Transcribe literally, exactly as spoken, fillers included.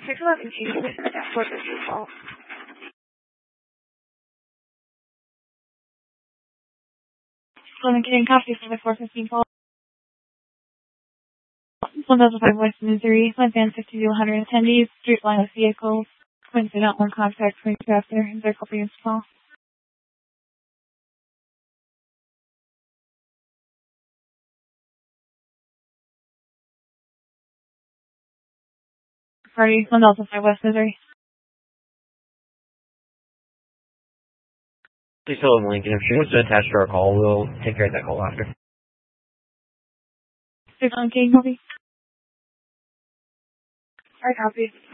six eleven eight, dashboard is your fault. Lemon getting coffee for the four fifteen call. one thousand five West Missouri, Advance fifty to one hundred attendees, street line with vehicles, coincident one contact, point after, and their copy of call. Party, one thousand five West Missouri. Please hold Lincoln. If she wants to attach to our call, we'll take care of that call after. six eleven King, copy. Alright, copy.